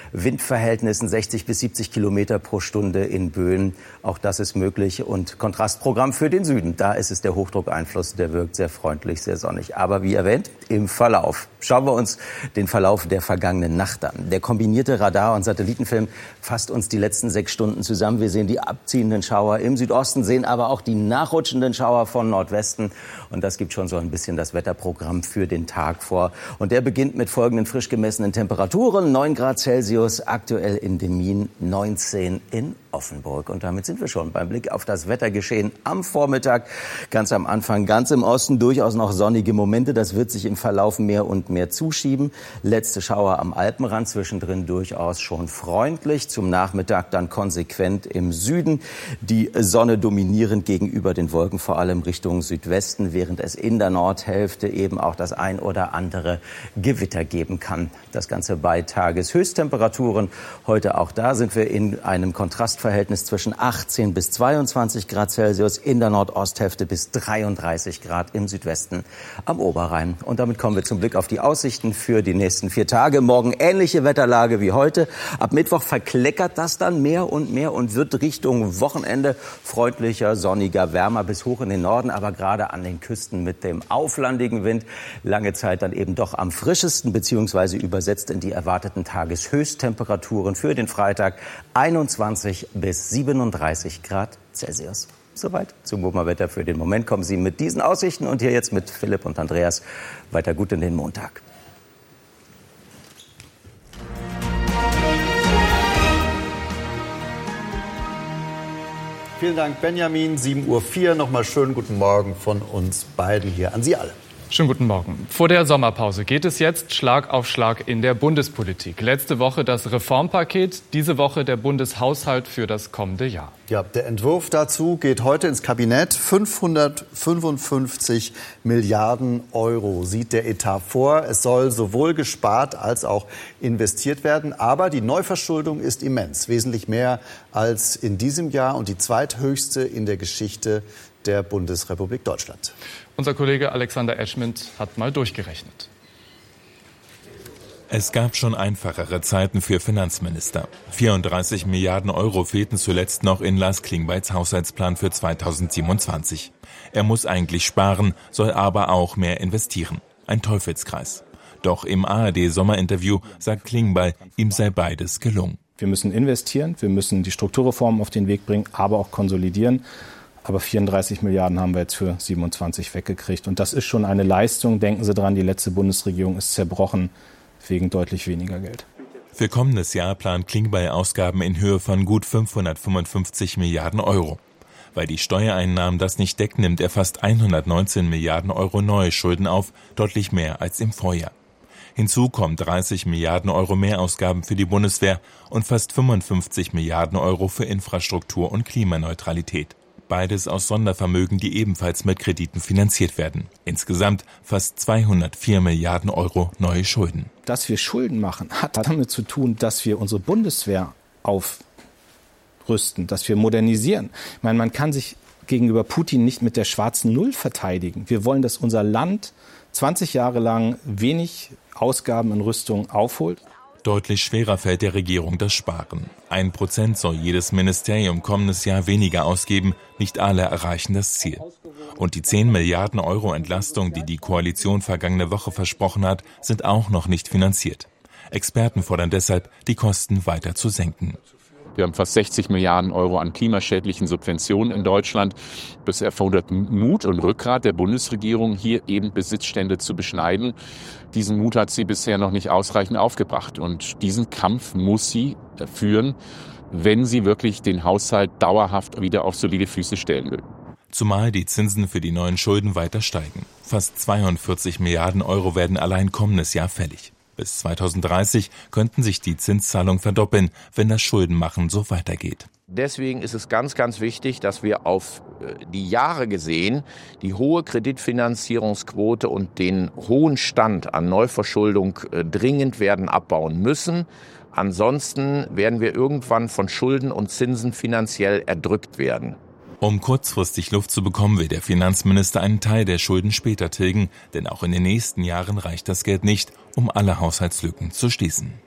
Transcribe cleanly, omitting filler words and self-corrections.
Windverhältnissen 60 bis 70 Kilometer pro Stunde in Böen. Auch das ist möglich. Und Kontrastprogramm für den Süden. Da ist es der Hochdruckeinfluss, der wirkt sehr freundlich, sehr sonnig. Aber wie erwähnt, im Verlauf. Schauen wir uns den Verlauf der vergangenen Nacht an. Der kombinierte Radar- und Satellitenfilm fasst uns die letzten 6 Stunden zusammen. Wir sehen die abziehenden Schauer im Südosten, sehen aber auch die nachrutschenden Schauer von Nordwesten. Und das gibt schon so ein bisschen das Wetterprogramm für den Tag vor. Und der beginnt mit folgenden frisch gemessenen Temperaturen. 9 Grad Celsius, aktuell in Demmin, 19 in Offenburg. Und damit sind wir schon beim Blick auf das Wettergeschehen am Vormittag. Ganz am Anfang, ganz im Osten, durchaus noch sonnige Momente. Das wird sich im Verlauf mehr und mehr zuschieben. Letzte Schauer am Alpenrand, zwischendrin durchaus schon freundlich. Zum Nachmittag dann konsequent im Süden. Die Sonne dominierend gegenüber den Wolken, vor allem Richtung Südwesten, während es in der Nordhälfte eben auch das ein oder andere Gewitter geben kann. Das Ganze bei Tageshöchsttemperaturen. Heute auch da sind wir in einem Kontrastverhältnis zwischen 18 bis 22 Grad Celsius, in der Nordosthälfte bis 33 Grad im Südwesten am Oberrhein. Und damit kommen wir zum Blick auf die Aussichten für die nächsten 4 Tage. Morgen ähnliche Wetterlage wie heute. Ab Mittwoch verkleckert das dann mehr und wird Richtung Wochenende freundlicher, sonniger, wärmer bis hoch in den Norden, aber gerade an den Küsten mit dem auflandigen Wind lange Zeit dann eben doch am frischesten, beziehungsweise übersetzt in die erwarteten Tageshöchsttemperaturen für den Freitag 21 bis 37 Grad Celsius. Soweit zum WOMA-Wetter für den Moment. Kommen Sie mit diesen Aussichten und hier jetzt mit Philipp und Andreas weiter gut in den Montag. Vielen Dank, Benjamin. 7:04 Uhr. Nochmal schönen guten Morgen von uns beiden hier an Sie alle. Schönen guten Morgen. Vor der Sommerpause geht es jetzt Schlag auf Schlag in der Bundespolitik. Letzte Woche das Reformpaket, diese Woche der Bundeshaushalt für das kommende Jahr. Ja, der Entwurf dazu geht heute ins Kabinett. 555 Milliarden Euro sieht der Etat vor. Es soll sowohl gespart als auch investiert werden. Aber die Neuverschuldung ist immens, wesentlich mehr als in diesem Jahr und die zweithöchste in der Geschichte der Bundesrepublik Deutschland. Unser Kollege Alexander Eschment hat mal durchgerechnet. Es gab schon einfachere Zeiten für Finanzminister. 34 Milliarden Euro fehlten zuletzt noch in Lars Klingbeils Haushaltsplan für 2027. Er muss eigentlich sparen, soll aber auch mehr investieren. Ein Teufelskreis. Doch im ARD-Sommerinterview sagt Klingbeil, ihm sei beides gelungen. Wir müssen investieren, wir müssen die Strukturreformen auf den Weg bringen, aber auch konsolidieren. Aber 34 Milliarden haben wir jetzt für 27 weggekriegt. Und das ist schon eine Leistung. Denken Sie dran, die letzte Bundesregierung ist zerbrochen wegen deutlich weniger Geld. Für kommendes Jahr plant Klingbeil Ausgaben in Höhe von gut 555 Milliarden Euro. Weil die Steuereinnahmen das nicht decken, nimmt er fast 119 Milliarden Euro neue Schulden auf, deutlich mehr als im Vorjahr. Hinzu kommen 30 Milliarden Euro Mehrausgaben für die Bundeswehr und fast 55 Milliarden Euro für Infrastruktur und Klimaneutralität. Beides aus Sondervermögen, die ebenfalls mit Krediten finanziert werden. Insgesamt fast 204 Milliarden Euro neue Schulden. Dass wir Schulden machen, hat damit zu tun, dass wir unsere Bundeswehr aufrüsten, dass wir modernisieren. Ich meine, man kann sich gegenüber Putin nicht mit der schwarzen Null verteidigen. Wir wollen, dass unser Land 20 Jahre lang wenig Ausgaben in Rüstung aufholt. Deutlich schwerer fällt der Regierung das Sparen. 1% soll jedes Ministerium kommendes Jahr weniger ausgeben. Nicht alle erreichen das Ziel. Und die 10 Milliarden Euro Entlastung, die die Koalition vergangene Woche versprochen hat, sind auch noch nicht finanziert. Experten fordern deshalb, die Kosten weiter zu senken. Wir haben fast 60 Milliarden Euro an klimaschädlichen Subventionen in Deutschland. Das erfordert Mut und Rückgrat der Bundesregierung, hier eben Besitzstände zu beschneiden. Diesen Mut hat sie bisher noch nicht ausreichend aufgebracht. Und diesen Kampf muss sie führen, wenn sie wirklich den Haushalt dauerhaft wieder auf solide Füße stellen will. Zumal die Zinsen für die neuen Schulden weiter steigen. Fast 42 Milliarden Euro werden allein kommendes Jahr fällig. Bis 2030 könnten sich die Zinszahlungen verdoppeln, wenn das Schuldenmachen so weitergeht. Deswegen ist es ganz, ganz wichtig, dass wir auf die Jahre gesehen die hohe Kreditfinanzierungsquote und den hohen Stand an Neuverschuldung dringend werden abbauen müssen. Ansonsten werden wir irgendwann von Schulden und Zinsen finanziell erdrückt werden. Um kurzfristig Luft zu bekommen, will der Finanzminister einen Teil der Schulden später tilgen, denn auch in den nächsten Jahren reicht das Geld nicht, um alle Haushaltslücken zu schließen.